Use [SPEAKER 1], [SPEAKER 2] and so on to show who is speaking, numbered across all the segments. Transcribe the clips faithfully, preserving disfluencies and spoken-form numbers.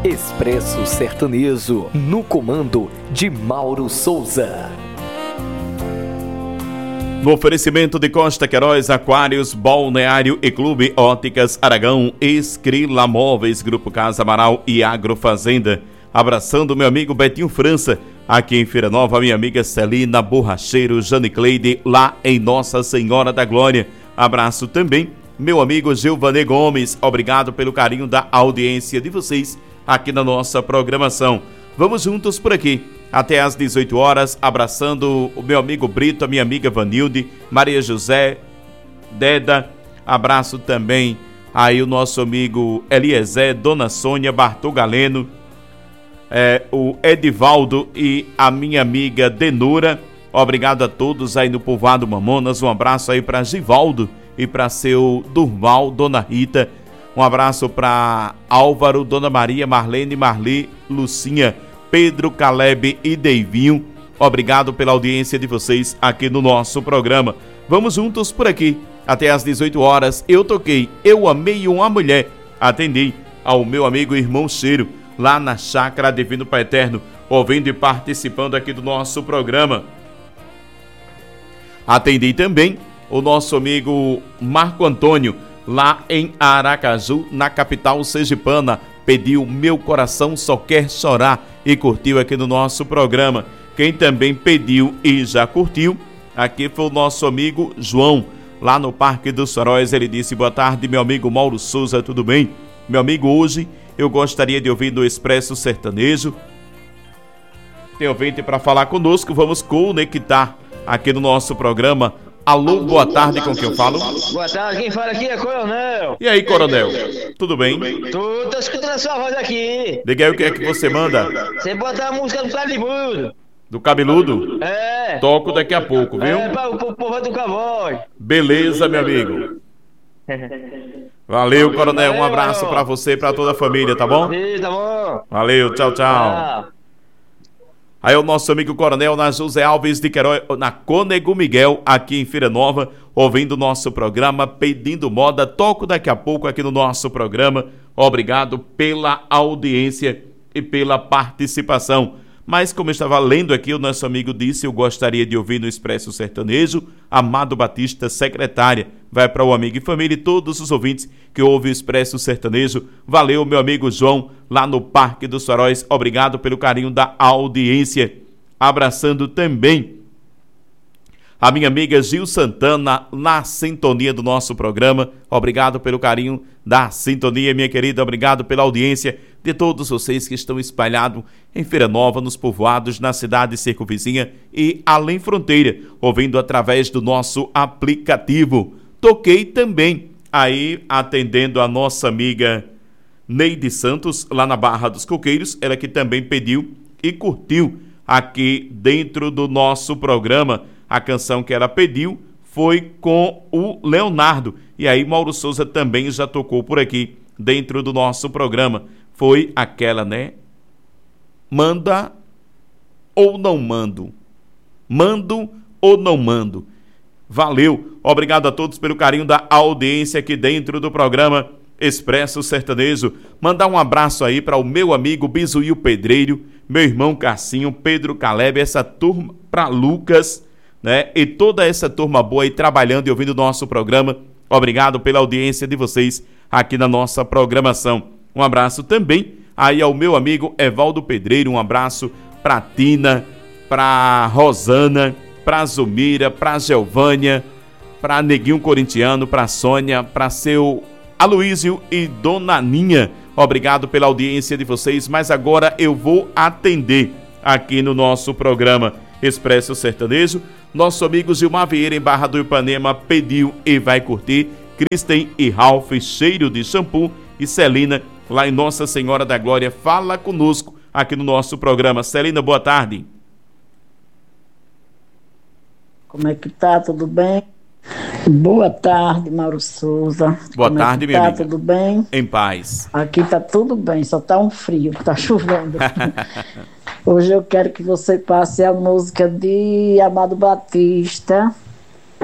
[SPEAKER 1] Expresso Sertanejo, no comando de Mauro Souza.
[SPEAKER 2] No oferecimento de Costa Queiroz, Aquários, Balneário e Clube Óticas Aragão, Escrila Móveis, Grupo Casa Amaral e Agrofazenda. Abraçando meu amigo Betinho França, aqui em Feira Nova, minha amiga Celina Borracheiro, Jane Cleide, lá em Nossa Senhora da Glória. Abraço também meu amigo Gilvanê Gomes, obrigado pelo carinho da audiência de vocês aqui na nossa programação. Vamos juntos por aqui até às dezoito horas, abraçando o meu amigo Brito, a minha amiga Vanilde, Maria José, Deda. Abraço também aí o nosso amigo Eliezer, Dona Sônia, Bartol Galeno, é, o Edivaldo e a minha amiga Denura. Obrigado a todos aí no Povoado Mamonas. Um abraço aí para Givaldo e para seu Durval, Dona Rita. Um abraço para Álvaro, Dona Maria, Marlene, Marli, Lucinha, Pedro, Caleb e Deivinho. Obrigado pela audiência de vocês aqui no nosso programa. Vamos juntos por aqui até às dezoito horas. Eu toquei Eu Amei Uma Mulher. Atendi ao meu amigo irmão Cheiro, lá na Chácara Divino Pai Eterno, ouvindo e participando aqui do nosso programa. Atendi também o nosso amigo Marco Antônio, lá em Aracaju, na capital sergipana. Pediu Meu Coração Só Quer Chorar e curtiu aqui no nosso programa. Quem também pediu e já curtiu aqui foi o nosso amigo João, lá no Parque dos Faróis. Ele disse: boa tarde, meu amigo Mauro Souza, tudo bem? Meu amigo, hoje eu gostaria de ouvir no Expresso Sertanejo. Tem ouvinte para falar conosco, vamos conectar aqui no nosso programa. Alô, boa tarde, com quem eu falo?
[SPEAKER 3] Boa tarde, quem fala aqui é Coronel.
[SPEAKER 2] E aí, Coronel? Tudo bem?
[SPEAKER 3] Tudo, tô escutando a sua voz aqui.
[SPEAKER 2] Diga aí o que é que você manda.
[SPEAKER 3] Você bota a música do Cabeludo.
[SPEAKER 2] Do Cabeludo?
[SPEAKER 3] É.
[SPEAKER 2] Toco daqui a pouco, viu?
[SPEAKER 3] É, para o povo do Cavoy.
[SPEAKER 2] Beleza, meu amigo. Valeu, Coronel, um abraço pra você e pra toda a família, tá bom?
[SPEAKER 3] Sim, tá bom.
[SPEAKER 2] Valeu, tchau, tchau. Aí o nosso amigo Coronel na José Alves de Queiroz, na Cônego Miguel, aqui em Feira Nova, ouvindo o nosso programa, pedindo moda. Toco daqui a pouco aqui no nosso programa. Obrigado pela audiência e pela participação. Mas como eu estava lendo aqui, o nosso amigo disse: eu gostaria de ouvir no Expresso Sertanejo, Amado Batista, secretária. Vai para o amigo e família e todos os ouvintes que ouvem o Expresso Sertanejo. Valeu, meu amigo João, lá no Parque dos Faróis. Obrigado pelo carinho da audiência. Abraçando também a minha amiga Gil Santana, na sintonia do nosso programa. Obrigado pelo carinho da sintonia, minha querida. Obrigado pela audiência de todos vocês que estão espalhados em Feira Nova, nos povoados, na cidade circunvizinha e além fronteira, ouvindo através do nosso aplicativo. Toquei também aí atendendo a nossa amiga Neide Santos, lá na Barra dos Coqueiros, ela que também pediu e curtiu aqui dentro do nosso programa. A canção que ela pediu foi com o Leonardo. E aí Mauro Souza também já tocou por aqui dentro do nosso programa. Foi aquela, né? Manda ou não mando? Mando ou não mando? Valeu. Obrigado a todos pelo carinho da audiência aqui dentro do programa Expresso Sertanejo. Mandar um abraço aí para o meu amigo Bisuío Pedreiro, meu irmão Cassinho, Pedro Caleb, essa turma, para Lucas, né? E toda essa turma boa aí trabalhando e ouvindo o nosso programa. Obrigado pela audiência de vocês aqui na nossa programação. Um abraço também aí ao meu amigo Evaldo Pedreiro, um abraço para Tina, para Rosana, para Zumira, para Geovânia, para Neguinho Corintiano, para Sônia, para seu Aloísio e Dona Ninha. Obrigado pela audiência de vocês, mas agora eu vou atender aqui no nosso programa Expresso Sertanejo. Nosso amigo Gilmar Vieira, em Barra do Ipanema, pediu e vai curtir Kristen e Ralph, Cheiro de Shampoo, e Celina, lá em Nossa Senhora da Glória. Fala conosco aqui no nosso programa. Celina, boa tarde.
[SPEAKER 4] Como é que tá? Tudo bem? Boa tarde, Mauro Souza.
[SPEAKER 2] Boa
[SPEAKER 4] Como
[SPEAKER 2] tarde,
[SPEAKER 4] é que
[SPEAKER 2] minha
[SPEAKER 4] tá?
[SPEAKER 2] amiga.
[SPEAKER 4] Tudo bem?
[SPEAKER 2] Em paz.
[SPEAKER 4] Aqui tá tudo bem, só tá um frio, tá chovendo. Hoje eu quero que você passe a música de Amado Batista,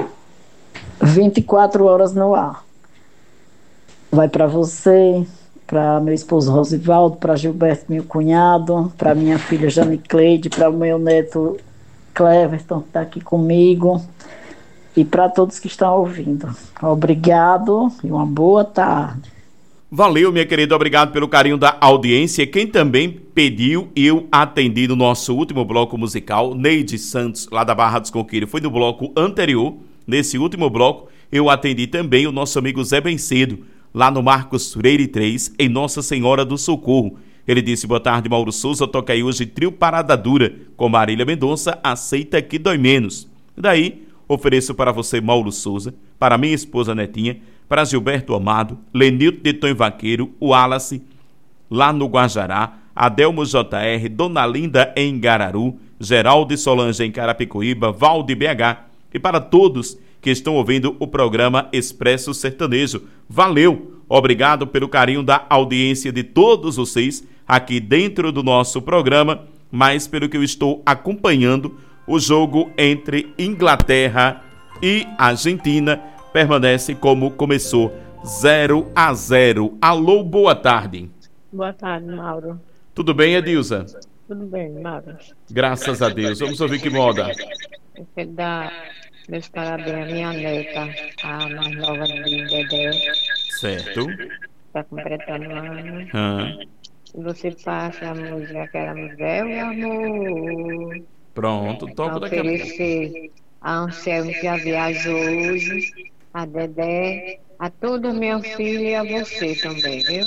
[SPEAKER 4] vinte e quatro horas no ar. Vai para você, para meu esposo Rosivaldo, para Gilberto, meu cunhado, para minha filha Jane Cleide, para o meu neto Cleverton, que está aqui comigo, e para todos que estão ouvindo. Obrigado e uma boa tarde.
[SPEAKER 2] Valeu, minha querida, obrigado pelo carinho da audiência. Quem também pediu, eu atendi no nosso último bloco musical, Neide Santos, lá da Barra dos Coqueiros, foi no bloco anterior. Nesse último bloco, eu atendi também o nosso amigo Zé Bencedo, lá no Marcos Freire três, em Nossa Senhora do Socorro. Ele disse: boa tarde, Mauro Souza, toca aí hoje Trio Parada Dura, com Marília Mendonça, Aceita Que Dói Menos. Daí, ofereço para você, Mauro Souza, para minha esposa Netinha, para Gilberto Amado, Lenilton de Tom Vaqueiro, o Wallace, lá no Guajará, Adelmo J R, Dona Linda em Gararu, Geraldo e Solange em Carapicuíba, Valde B H, e para todos que estão ouvindo o programa Expresso Sertanejo. Valeu! Obrigado pelo carinho da audiência de todos vocês aqui dentro do nosso programa, mas pelo que eu estou acompanhando, o jogo entre Inglaterra e Argentina permanece como começou, zero a zero. Alô, boa tarde.
[SPEAKER 5] Boa tarde, Mauro.
[SPEAKER 2] Tudo bem, Edilza?
[SPEAKER 5] Tudo bem, Mauro.
[SPEAKER 2] Graças a Deus. Vamos ouvir que moda.
[SPEAKER 5] Eu quero dar meus parabéns à minha neta, a mais nova de Dedé.
[SPEAKER 2] Certo.
[SPEAKER 5] Está completando um ano.
[SPEAKER 2] Ah.
[SPEAKER 5] E você passa a música que era Velho Amor.
[SPEAKER 2] Pronto, toco daqui a pouco.
[SPEAKER 5] Oferecer a Anselmo, que já viajou hoje, a Dedé, a todo meu filho e a você também, viu?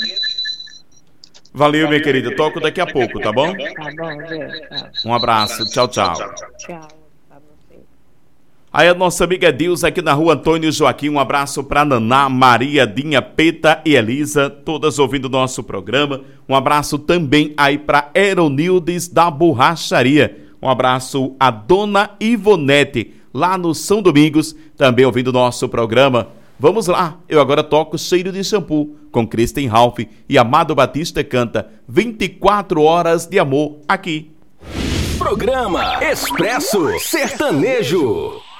[SPEAKER 2] Valeu, minha querida. Toco daqui a pouco, tá bom?
[SPEAKER 5] Tá bom, Deus. Tá.
[SPEAKER 2] Um abraço. Tchau, tchau.
[SPEAKER 5] Tchau pra você.
[SPEAKER 2] Aí a nossa amiga Dilza aqui na rua Antônio Joaquim. Um abraço pra Naná, Maria, Dinha, Peta e Elisa, todas ouvindo o nosso programa. Um abraço também aí pra Eronildes da Borracharia. Um abraço a Dona Ivonete, lá no São Domingos, também ouvindo o nosso programa. Vamos lá, eu agora toco Cheiro de Shampoo, com Kristen Ralph e Amado Batista canta vinte e quatro horas de amor aqui.
[SPEAKER 1] Programa Expresso Sertanejo.